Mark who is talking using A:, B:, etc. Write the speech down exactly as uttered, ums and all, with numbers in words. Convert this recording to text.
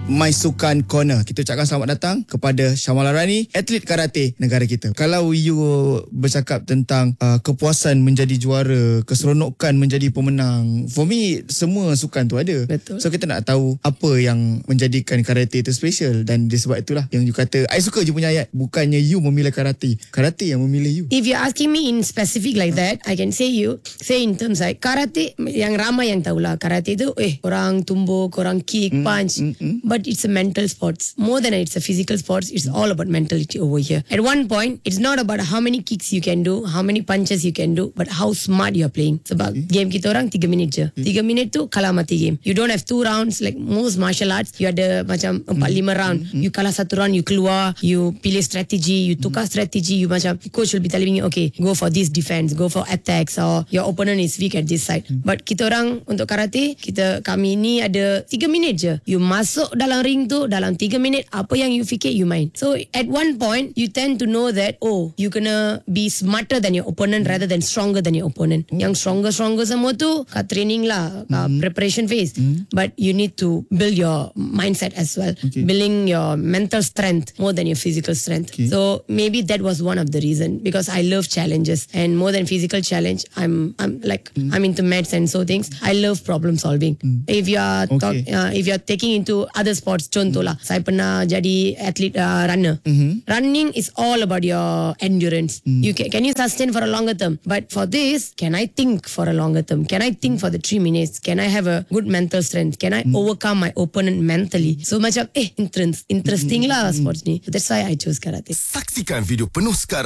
A: My Sukan Corner. Kita ucapkan selamat datang kepada Syamala Rani, atlet karate negara kita. Kalau you bercakap tentang uh, kepuasan menjadi juara, keseronokan menjadi pemenang, for me semua sukan tu ada.
B: Betul.
A: So kita nak tahu apa yang menjadikan karate itu special, dan disebab itulah yang you kata I suka je punya ayat, bukannya you memilih karate, karate yang memilih you.
B: If you're asking me in specific like that, I can say you say in terms like karate, yang ramai yang tahulah karate tu eh orang tumbuk, orang kick, mm, punch, mm, mm. but it's a mental sports more than it's a physical sports. It's all about mentality over here. At one point it's not about how many kicks you can do, how many punches you can do, but how smart you are playing. Sebab okay. game kita orang tiga minit je. tiga minit tu kalah mati game. You don't have two rounds like most martial arts. You ada macam empat lima round. Mm-hmm. You kalah satu round, you keluar, you pilih strategi, you tukar mm-hmm. strategi, you macam coach will be telling you okay, go for this defense, go for attacks, or your opponent is weak at this side. Mm-hmm. But kita orang untuk karate, kita kami ni ada tiga minit je. You masuk dalam ring tu dalam tiga minit, apa yang you fikir you main. So at one point you tend to know that oh, you kena be smarter than your opponent rather than stronger than your opponent. Mm-hmm. Yang stronger stronger semua tu kat training lah, kat mm-hmm. preparation phase. Mm-hmm. But you need to build your mindset as well. Okay. Building your mental strength more than your physical strength. Okay. So maybe that was one of the reason, because I love challenges, and more than physical challenge, I'm I'm like mm. I'm into maths and so things. I love problem solving. Mm. If you are okay. talk, uh, if you are taking into other sports, contohlah, mm. saya pernah jadi athlete uh, runner. Mm-hmm. Running is all about your endurance. Mm. You can, can you sustain for a longer term? But for this, can I think for a longer term? Can I think for the three minutes? Can I have a good mental strength? Can I mm. overcome my opponent mentally? So macam eh interest, interesting mm. lah sports ni. So that's why I chose karate.
C: Saksikan video penuh sekarang.